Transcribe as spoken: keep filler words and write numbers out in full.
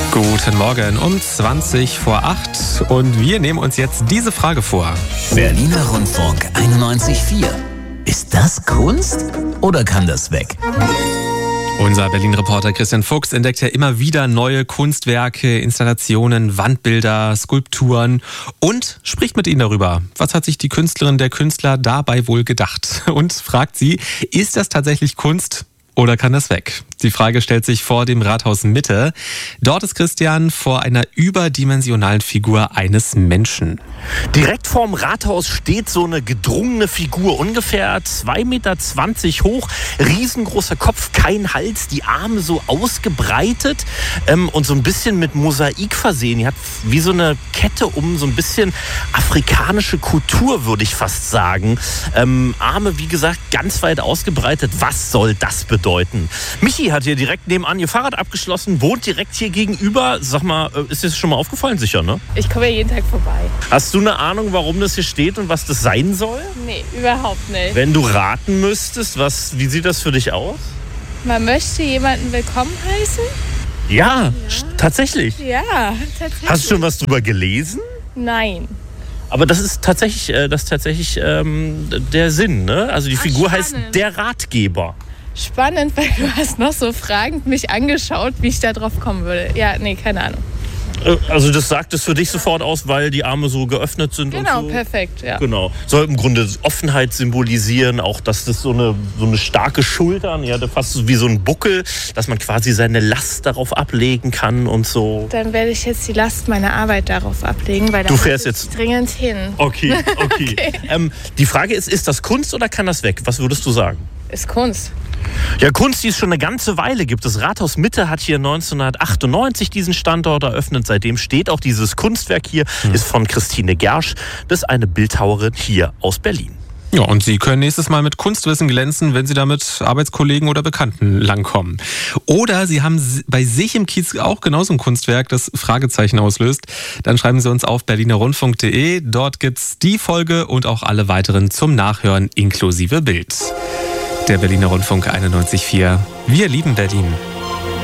Guten Morgen um zwanzig vor acht und wir nehmen uns jetzt diese Frage vor. Berliner Rundfunk einundneunzig Komma vier. Ist das Kunst oder kann das weg? Unser Berlin-Reporter Christian Fuchs entdeckt ja immer wieder neue Kunstwerke, Installationen, Wandbilder, Skulpturen und spricht mit ihnen darüber. Was hat sich die Künstlerin, der Künstler dabei wohl gedacht? Und fragt sie, ist das tatsächlich Kunst oder kann das weg? Die Frage stellt sich vor dem Rathaus Mitte. Dort ist Christian vor einer überdimensionalen Figur eines Menschen. Direkt vorm Rathaus steht so eine gedrungene Figur, ungefähr zwei Meter zwanzig hoch, riesengroßer Kopf, kein Hals, die Arme so ausgebreitet ähm, und so ein bisschen mit Mosaik versehen. Die hat wie so eine Kette um, so ein bisschen afrikanische Kultur, würde ich fast sagen. Ähm, Arme, wie gesagt, ganz weit ausgebreitet. Was soll das bedeuten? Michi hat hier direkt nebenan ihr Fahrrad abgeschlossen, wohnt direkt hier gegenüber. Sag mal, ist dir das schon mal aufgefallen? Sicher, ne? Ich komme ja jeden Tag vorbei. Hast du eine Ahnung, warum das hier steht und was das sein soll? Nee, überhaupt nicht. Wenn du raten müsstest, was, wie sieht das für dich aus? Man möchte jemanden willkommen heißen? Ja, ja. tatsächlich. Ja, tatsächlich. Hast du schon was drüber gelesen? Nein. Aber das ist tatsächlich, äh, das ist tatsächlich ähm, der Sinn, ne? Also die Ach, Figur spannend. heißt der Ratgeber. Spannend, weil du hast noch so fragend mich angeschaut, wie ich da drauf kommen würde. Ja, nee, keine Ahnung. Also das sagt es für dich sofort aus, weil die Arme so geöffnet sind Genau, und so? perfekt, ja. Genau. Soll im Grunde Offenheit symbolisieren, auch dass das so eine, so eine starke Schultern, ja, fast wie so ein Buckel, dass man quasi seine Last darauf ablegen kann und so. Dann werde ich jetzt die Last meiner Arbeit darauf ablegen, weil da du fährst muss ich jetzt dringend hin. Okay, okay. okay. Ähm, die Frage ist, ist das Kunst oder kann das weg? Was würdest du sagen? Ist Kunst. Ja, Kunst, die es schon eine ganze Weile gibt. Das Rathaus Mitte hat hier neunzehnhundertachtundneunzig diesen Standort eröffnet. Seitdem steht auch dieses Kunstwerk hier, hm. ist von Christine Gersch. Das ist eine Bildhauerin hier aus Berlin. Ja, und Sie können nächstes Mal mit Kunstwissen glänzen, wenn Sie da mit Arbeitskollegen oder Bekannten langkommen. Oder Sie haben bei sich im Kiez auch genauso ein Kunstwerk, das Fragezeichen auslöst. Dann schreiben Sie uns auf berlinerrundfunk punkt de. Dort gibt's die Folge und auch alle weiteren zum Nachhören inklusive Bild. Der Berliner Rundfunk einundneunzig Komma vier. Wir lieben Berlin.